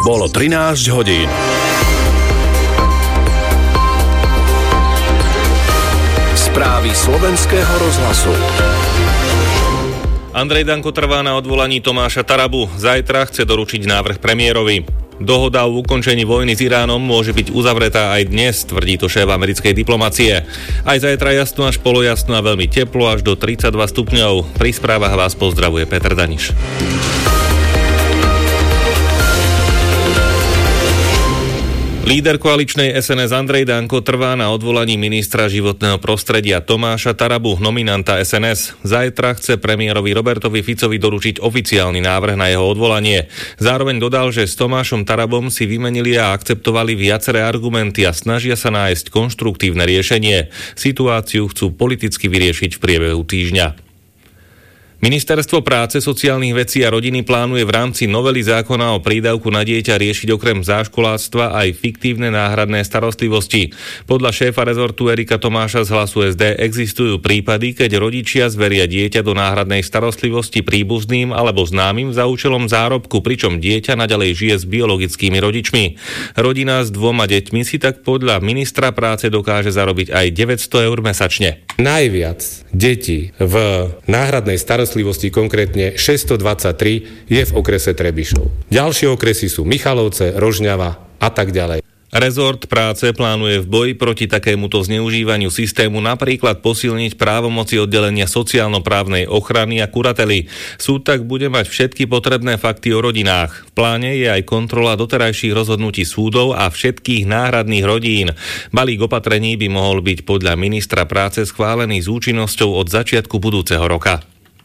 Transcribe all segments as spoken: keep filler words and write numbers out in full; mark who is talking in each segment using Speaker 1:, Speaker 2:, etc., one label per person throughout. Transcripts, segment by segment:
Speaker 1: Bolo trinásť hodín. Správy slovenského rozhlasu.
Speaker 2: Andrej Danko trvá na odvolaní Tomáša Tarabu. Zajtra chce doručiť návrh premiérovi. Dohoda o ukončení vojny s Iránom môže byť uzavretá aj dnes, tvrdí to šéf americkej diplomacie. Aj zajtra jasno až polojasno a veľmi teplo až do tridsaťdva stupňov. Pri správach vás pozdravuje Peter Daniš. Líder koaličnej es en es Andrej Danko trvá na odvolaní ministra životného prostredia Tomáša Tarabu, nominanta es en es. Zajtra chce premiérovi Robertovi Ficovi doručiť oficiálny návrh na jeho odvolanie. Zároveň dodal, že s Tomášom Tarabom si vymenili a akceptovali viaceré argumenty a snažia sa nájsť konštruktívne riešenie. Situáciu chcú politicky vyriešiť v priebehu týždňa. Ministerstvo práce, sociálnych vecí a rodiny plánuje v rámci novely zákona o prídavku na dieťa riešiť okrem záškoláctva aj fiktívne náhradné starostlivosti. Podľa šéfa rezortu Erika Tomáša z Hlasu es dé existujú prípady, keď rodičia zveria dieťa do náhradnej starostlivosti príbuzným alebo známym za účelom zárobku, pričom dieťa naďalej žije s biologickými rodičmi. Rodina s dvoma deťmi si tak podľa ministra práce dokáže zarobiť aj deväťsto eur mesačne.
Speaker 3: Najviac detí v náhradnej starostlivosti, konkrétne šesťstodvadsaťtri, je v okrese Trebišov. Ďalšie okresy sú Michalovce, Rožňava a tak ďalej.
Speaker 2: Rezort práce plánuje v boji proti takémuto zneužívaniu systému napríklad posilniť právomoci oddelenia sociálno-právnej ochrany a kurately. Súd tak bude mať všetky potrebné fakty o rodinách. V pláne je aj kontrola doterajších rozhodnutí súdov a všetkých náhradných rodín. Balík opatrení by mohol byť podľa ministra práce schválený s účinnosťou od začiatku budúceho roka.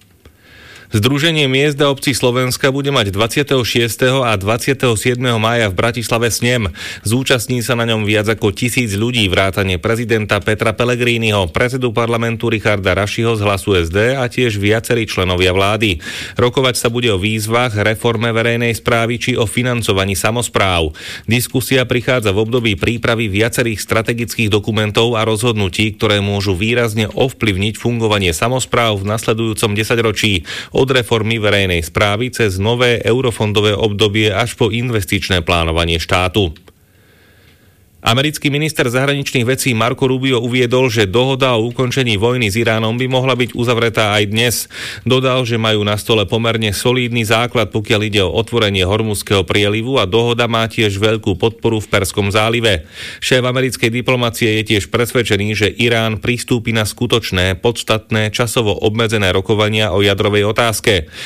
Speaker 2: Združenie miest a obcí Slovenska bude mať dvadsiateho šiesteho a dvadsiateho siedmeho mája v Bratislave snem. Zúčastní sa na ňom viac ako tisíc ľudí, vrátane prezidenta Petra Pellegriniho, predsedu parlamentu Richarda Rašiho z Hlasu es dé a tiež viacerí členovia vlády. Rokovať sa bude o výzvach, reforme verejnej správy či o financovaní samospráv. Diskusia prichádza v období prípravy viacerých strategických dokumentov a rozhodnutí, ktoré môžu výrazne ovplyvniť fungovanie samospráv v nasledujúcom desaťročí. Od reformy verejnej správy cez nové eurofondové obdobie až po investičné plánovanie štátu. Americký minister zahraničných vecí Marco Rubio uviedol, že dohoda o ukončení vojny s Iránom by mohla byť uzavretá aj dnes. Dodal, že majú na stole pomerne solídny základ, pokiaľ ide o otvorenie Hormuzského prielivu a dohoda má tiež veľkú podporu v Perskom zálive. Šéf americkej diplomacie je tiež presvedčený, že Irán pristúpi na skutočné, podstatné, časovo obmedzené rokovania o jadrovej otázke.